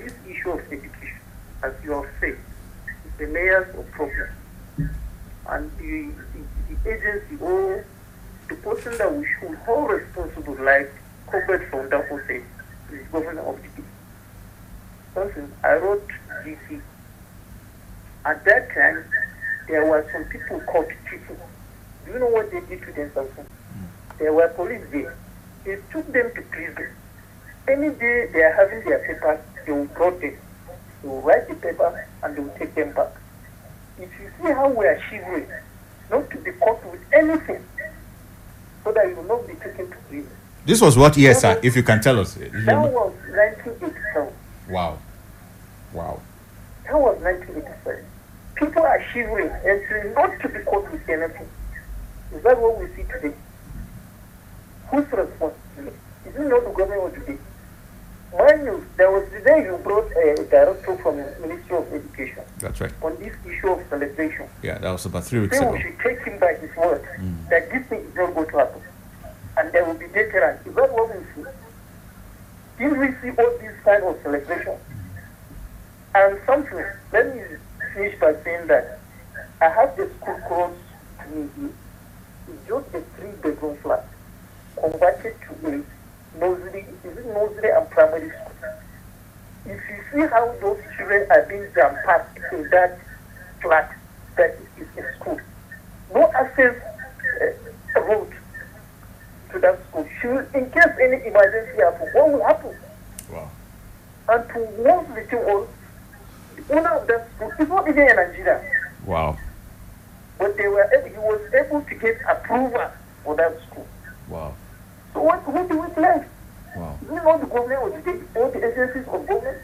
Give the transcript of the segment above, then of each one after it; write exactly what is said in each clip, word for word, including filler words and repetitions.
this issue of education, as you have said, is the layers of problem. And the, the, the agency or the person that we should hold responsible, like Colbert from Dafo said, is governor of the day. For instance, I wrote G C. At that time, there were some people called people. Do you know what they did to them, Samson? Mm. There were police there. They took them to prison. Any day they are having their papers, they will brought them. They will write the paper and they will take them back. If you see how we are shivering, not to be caught with anything, so that you will not be taken to prison. This was what year, sir, if you can tell us? That was nineteen eighty-seven. Wow. Wow. That was nineteen eighty-seven. People are shivering and not to be caught with anything. Is that what we see today? Who's responsible? Is it not the government of today? Mind you, there was the day you brought a director from the Ministry of Education. That's right. On this issue of celebration. Yeah, that was about three weeks Say ago. we should take him by his word mm. that this thing is not going to happen. And there will be deterrent. Is that what we see? Did we see all these kind of celebration? And something, let me finish by saying that I have the school close to me here. It's just a three-bedroom flat converted to a nursery, is it nursery and primary school? If you see how those children are being jam-packed in that flat that is a school, no access uh, road to that school. Should, in case any emergency happens, what will happen? Wow. And to most little, the owner of that school is not even in Nigeria. Wow. But they were able, he was able to get approval for that school. Wow. So what, who do we blame? Wow. Is it not the government or the, or the agencies of government?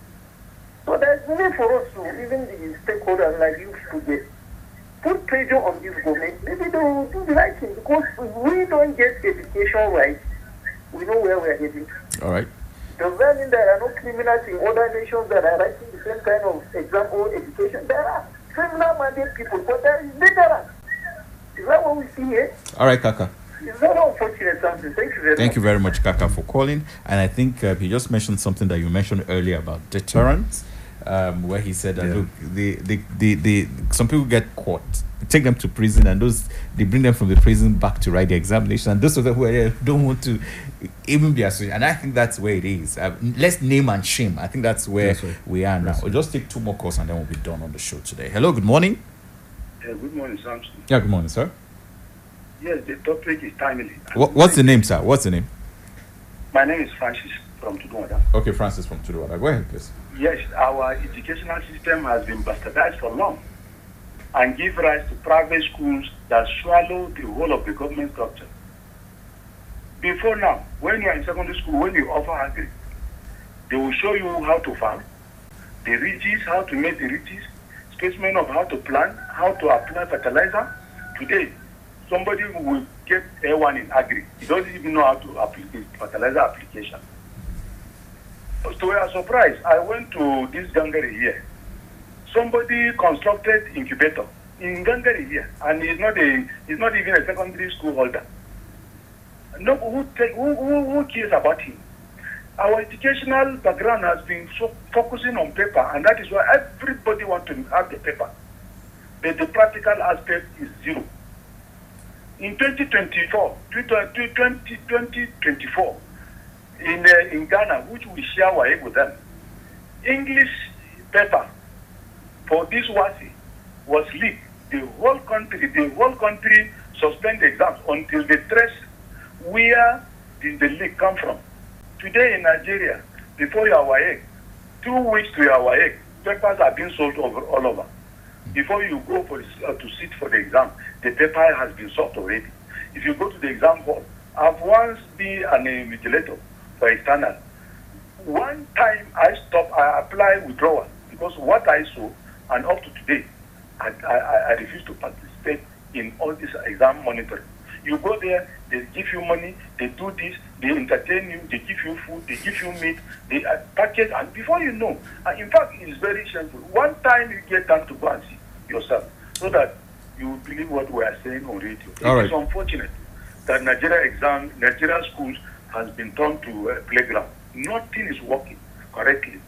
So there's need for us to, even the stakeholders like you to get, put pressure on this government. Maybe they will do the right thing, because if we don't get education right, we know where we are heading. All right. Does that mean there are no criminals in other nations that are writing the same kind of exam or education? There are criminal-minded people, but there is ignorance. Is that what we see here? All right, Kaka. It's very unfortunate something. Thank you very Thank much. you very much, Kaka, for calling. And I think uh, he just mentioned something that you mentioned earlier about deterrence, um, where he said that, Yeah. look, the, the, the, the, some people get caught, take them to prison, and those they bring them from the prison back to write the examination. And those of them who are there don't want to even be associated. And I think that's where it is. Uh, let's name and shame. I think that's where That's right. we are now. That's We'll just take two more calls and then we'll be done on the show today. Hello, good morning. Uh, good morning, Samson. Yeah, good morning, sir. Yes, the topic is timely. What, what's the name, sir? What's the name? My name is Francis from Tudunwada. Okay, Francis from Tudunwada. Go ahead, please. Yes, our educational system has been bastardized for long and give rise to private schools that swallow the whole of the government structure. Before now, when you are in secondary school, when you offer agri, they will show you how to farm, the ridges, how to make the ridges, specimen of how to plant, how to apply fertilizer. Today, somebody will get A one in agri. He doesn't even know how to apply fertilizer application. So we are surprised. I went to this Gangari here. Somebody constructed incubator in Gangari here, and he's not a he's not even a secondary school holder. No, who take, who, who, who cares about him? Our educational background has been so focusing on paper, and that is why everybody wants to have the paper. But the practical aspect is zero. In twenty twenty-four, twenty twenty-four, in uh, in Ghana, which we share WAEC with them, English paper for this WASI was leaked. The whole country, the whole country suspend the exams until they trace where did the leak come from. Today in Nigeria, before your WAEC, two weeks to your WAEC, papers are being sold over all over. Before you go for uh, to sit for the exam, the paper has been solved already. If you go to the exam hall, I've once been an invigilator for external. One time I stopped, I applied withdrawal because what I saw, and up to today, I, I, I refuse to participate in all this exam monitoring. You go there, they give you money, they do this, they entertain you, they give you food, they give you meat, they uh, package, and before you know, uh, in fact, it's very shameful. One time you get time to go and see yourself, so that you will believe what we are saying on radio. All it right. is unfortunate that Nigeria exam, Nigeria schools has been turned to a playground. Nothing is working correctly.